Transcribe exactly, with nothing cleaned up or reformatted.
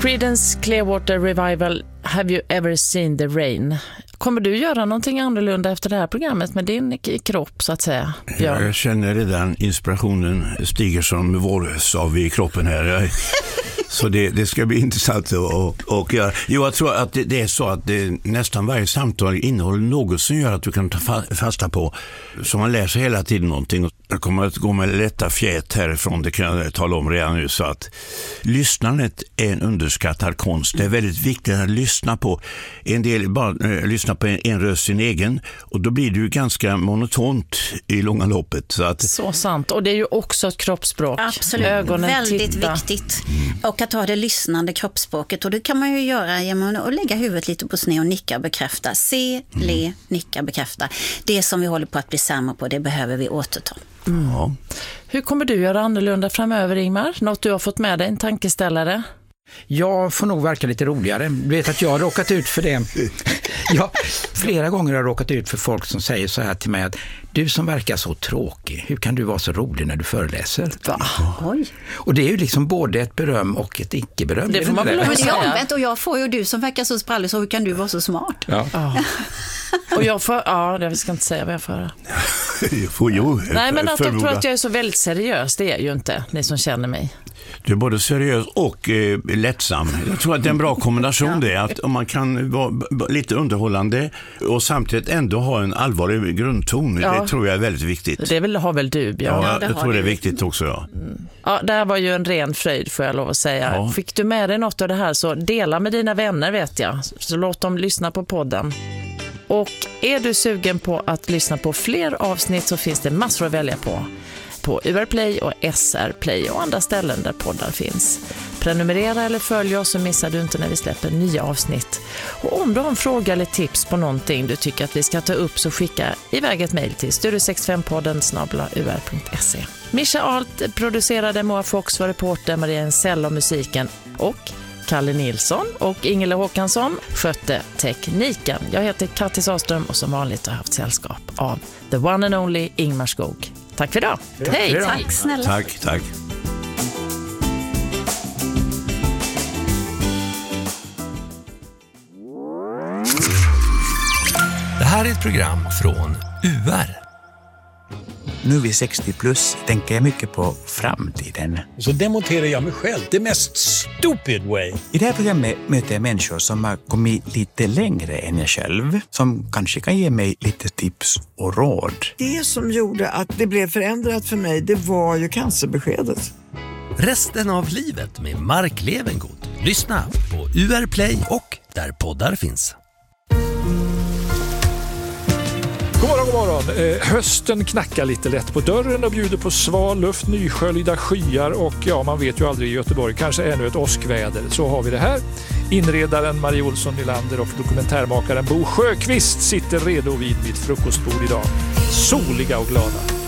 Creedence Clearwater Revival, Have You Ever Seen the Rain? Kommer du göra någonting annorlunda efter det här programmet med din kropp så att säga? Ja, jag känner redan inspirationen stiger som vårsav i kroppen här. Så det, det ska bli intressant och, och ja, jo, jag tror att det, det är så att det, nästan varje samtal innehåller något som gör att du kan ta fasta på, så man läser hela tiden någonting. Jag kommer att gå med lätta fjät härifrån, det kan jag tala om redan nu, så att lyssnandet är en underskattad konst. Det är väldigt viktigt att lyssna på en del, bara äh, lyssna på en, en röst sin egen, och då blir det ju ganska monotont i långa loppet. Så, att... så sant, och det är ju också ett kroppsspråk. Absolut, ögonen väldigt titta. viktigt. Mm. Och att ha det lyssnande kroppsspråket, och det kan man ju göra genom att lägga huvudet lite på sned och nicka och bekräfta. Se, mm. le, nicka, bekräfta. Det som vi håller på att bli sämre på, det behöver vi återta. Mm. Ja. Hur kommer du göra annorlunda framöver, Ingmar? Något du har fått med dig, en tankeställare? Jag får nog verka lite roligare. Du vet att jag har råkat ut för det. Jag, flera gånger har jag råkat ut för folk som säger så här till mig att du som verkar så tråkig, hur kan du vara så rolig när du föreläser? Va? Oj. Och det är ju liksom både ett beröm och ett icke-beröm. Det får man väl det är omvänt, och jag får ju du som verkar så sprallig, så hur kan du vara så smart? Ja. Ja. Och jag får, ja, jag ska inte säga vad jag får. får jo, Nej, men att de tror att jag är så väldigt seriös, det är ju inte, ni som känner mig. Du är både seriös och eh, lättsam. Jag tror att det är en bra kombination ja. det, att om man kan vara lite underhållande och samtidigt ändå ha en allvarlig grundton, ja. det tror jag är väldigt viktigt. Det vill, har väl du, Björn? Ja, ja jag tror det är viktigt också, ja. Mm. Ja, det här var ju en ren fröjd, får jag lov att säga. Ja. Fick du med dig något av det här, så dela med dina vänner, vet jag. Så låt dem lyssna på podden. Och är du sugen på att lyssna på fler avsnitt, så finns det massor att välja på. På U R Play och S R Play och andra ställen där poddar finns. Prenumerera eller följ oss, så missar du inte när vi släpper nya avsnitt. Och om du har en fråga eller tips på någonting du tycker att vi ska ta upp, så skicka iväg ett mejl till studio sextiofem podden snabel-a u r punkt se. Mischa Alt producerade, Moa Fox var reporter, Maria Ensell och musiken, och Kalle Nilsson och Ingela Håkansson skötte tekniken. Jag heter Kattis Aström, och som vanligt har jag haft sällskap av the one and only Ingmar Skog. Tack för idag. Ja, hej. Tack snälla. Tack, tack. Det här är ett program från U R. Nu vid sextio plus tänker jag mycket på framtiden. Så demonterar jag mig själv, det mest stupid way. I det här programmet möter jag människor som har kommit lite längre än jag själv, som kanske kan ge mig lite tips och råd. Det som gjorde att det blev förändrat för mig, det var ju cancerbeskedet. Resten av livet med Mark Levengood. Lyssna på U R Play och där poddar finns. God morgon, god morgon. Eh, hösten knackar lite lätt på dörren och bjuder på sval luft, nysköljda skyar och ja, man vet ju aldrig i Göteborg, kanske ännu ett åskväder. Så har vi det här. Inredaren Marie Olsson Nylander och dokumentärmakaren Bo Sjöqvist sitter redo vid mitt frukostbord idag. Soliga och glada.